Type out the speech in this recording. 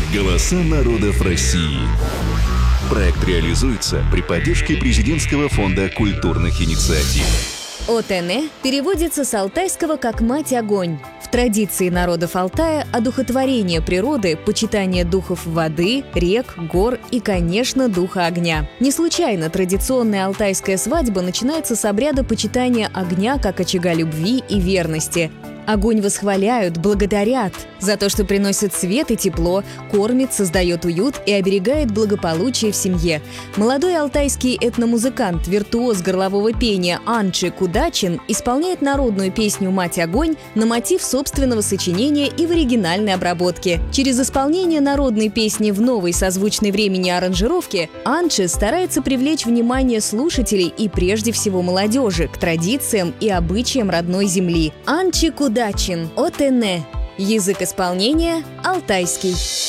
Голоса народов России. Проект реализуется при поддержке Президентского фонда культурных инициатив. ОТН переводится с алтайского как «мать-огонь». В традиции народов Алтая одухотворение природы, почитание духов воды, рек, гор и, конечно, духа огня. Не случайно традиционная алтайская свадьба начинается с обряда почитания огня как очага любви и верности. Огонь восхваляют, благодарят за то, что приносит свет и тепло, кормит, создает уют и оберегает благополучие в семье. Молодой алтайский этномузыкант, виртуоз горлового пения Анчи Кудачин исполняет народную песню «Мать-огонь» на мотив собственного сочинения и в оригинальной обработке. Через исполнение народной песни в новой созвучной времени аранжировке Анчи старается привлечь внимание слушателей и прежде всего молодежи к традициям и обычаям родной земли. Анчи Кудачин, ОТН. Язык исполнения – алтайский.